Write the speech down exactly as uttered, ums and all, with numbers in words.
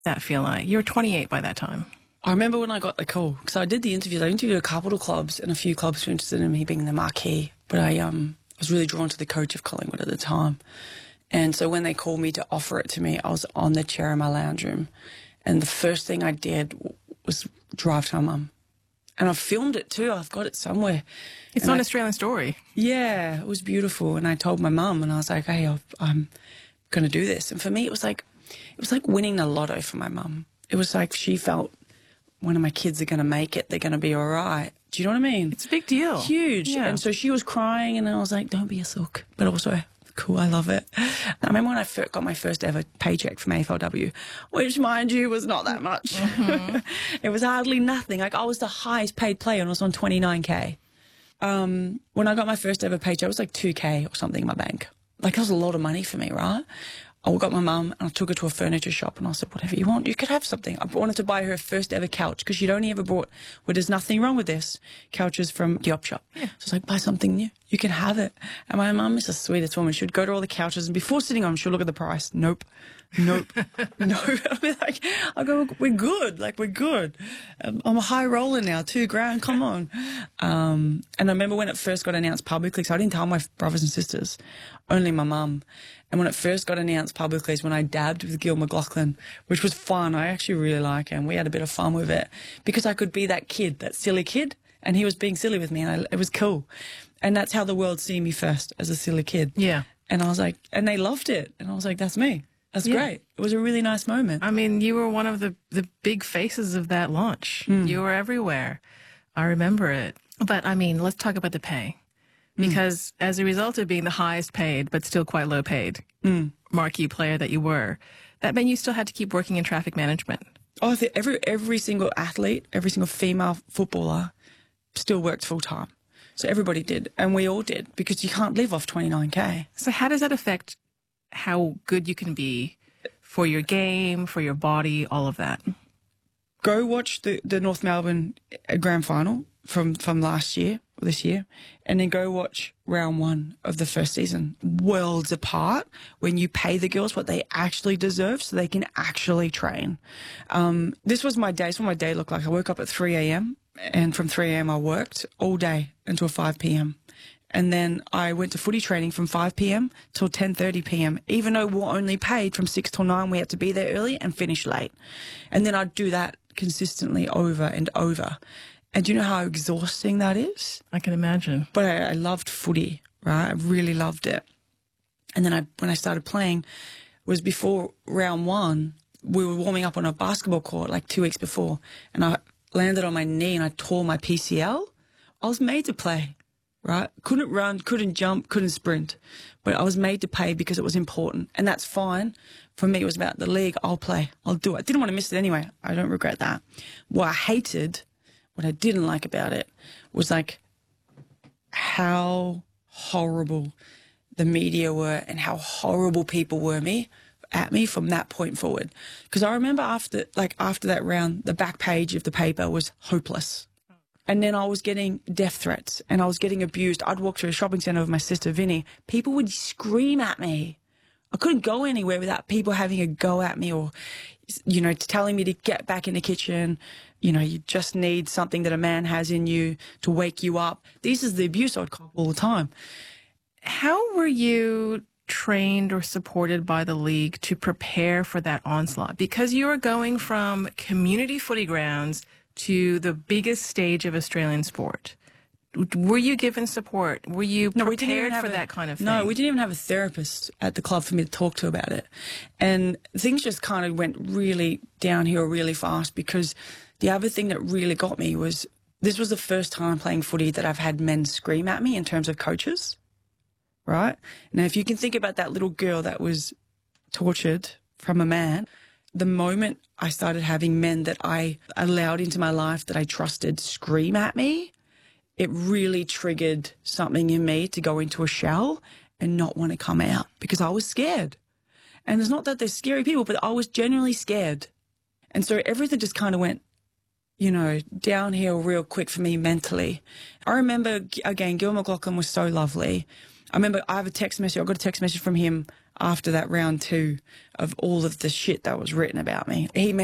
that feel like? You were twenty-eight by that time. I remember when I got the call, because I did the interviews. I interviewed a couple of clubs, and a few clubs were interested in me being the marquee. But I um, was really drawn to the coach of Collingwood at the time. And so when they called me to offer it to me, I was on the chair in my lounge room. And the first thing I did was drive to my mum. And I filmed it too. I've got it somewhere. It's and an I, Australian story. Yeah, it was beautiful. And I told my mum, and I was like, hey, I've, I'm going to do this. And for me, it was like, it was like winning the lotto for my mum. It was like she felt one of my kids are going to make it. They're going to be all right. Do you know what I mean? It's a big deal. Huge. Yeah. And so she was crying, and I was like, don't be a sook. But also, cool, I love it. I remember when I first got my first ever paycheck from A F L W, which, mind you, was not that much. Mm-hmm. It was hardly nothing. Like, I was the highest paid player, and I was on twenty-nine K. Um, when I got my first ever paycheck, it was like two K or something in my bank. Like, that was a lot of money for me, right? I got my mum and I took her to a furniture shop and I said, whatever you want, you could have something. I wanted to buy her first ever couch because she'd only ever bought, well, there's nothing wrong with this, couches from the op shop. Yeah. So I was like, buy something new. You can have it. And my mum is the sweetest woman. She'd go to all the couches and before sitting on them, she'll look at the price. Nope. Nope. No. I'll be like, I go, we're good. Like, we're good. Um, I'm a high roller now, two grand. Come on. Um, and I remember when it first got announced publicly, so I didn't tell my brothers and sisters, only my mum. And when it first got announced publicly is when I dabbed with Gil McLaughlin, which was fun. I actually really like him. We had a bit of fun with it because I could be that kid, that silly kid, and he was being silly with me, and I, it was cool. And that's how the world see me first, as a silly kid. Yeah. And I was like, and they loved it. And I was like, that's me. That's yeah. great. It was a really nice moment. I mean, you were one of the, the big faces of that launch. Mm. You were everywhere. I remember it. But, I mean, let's talk about the pay. Because mm. as a result of being the highest paid, but still quite low paid mm. marquee player that you were, that meant you still had to keep working in traffic management. Oh, I think every, every single athlete, every single female footballer still worked full time. So everybody did. And we all did because you can't live off twenty-nine K. So how does that affect how good you can be for your game, for your body, all of that? Go watch the, the North Melbourne Grand Final from, from last year, this year, and then go watch round one of the first season. Worlds apart when you pay the girls what they actually deserve so they can actually train. Um, this was my day. This is what my day looked like. I woke up at three A M and from three A M I worked all day until five P M And then I went to footy training from five P M till ten thirty P M Even though we were only paid from six till nine, we had to be there early and finish late. And then I'd do that consistently over and over. And do you know how exhausting that is? I can imagine. But I, I loved footy, right? I really loved it. And then I, when I started playing, was before round one, we were warming up on a basketball court like two weeks before, and I landed on my knee and I tore my P C L. I was made to play, right? Couldn't run, couldn't jump, couldn't sprint, but I was made to play because it was important, and that's fine. For me, it was about the league. I'll play. I'll do it. I didn't want to miss it anyway. I don't regret that. What I hated, what I didn't like about it was like how horrible the media were and how horrible people were me at me from that point forward. Because I remember after, like after that round, the back page of the paper was hopeless. And then I was getting death threats and I was getting abused. I'd walk through a shopping centre with my sister, Vinny. People would scream at me. I couldn't go anywhere without people having a go at me or, you know, telling me to get back in the kitchen. You know, you just need something that a man has in you to wake you up. This is the abuse I'd cop all the time. How were you trained or supported by the league to prepare for that onslaught? Because you were going from community footy grounds to the biggest stage of Australian sport. Were you given support? Were you no, prepared for a, that kind of thing? No, we didn't even have a therapist at the club for me to talk to about it. And things just kind of went really downhill really fast because the other thing that really got me was this was the first time playing footy that I've had men scream at me in terms of coaches, right? Now, if you can think about that little girl that was tortured from a man, the moment I started having men that I allowed into my life that I trusted scream at me, it really triggered something in me to go into a shell and not want to come out because I was scared. And it's not that they're scary people, but I was genuinely scared. And so everything just kind of went, you know, downhill real quick for me mentally. I remember, again, Gil McLaughlin was so lovely. I remember I have a text message. I got a text message from him after that round two of all of the shit that was written about me. He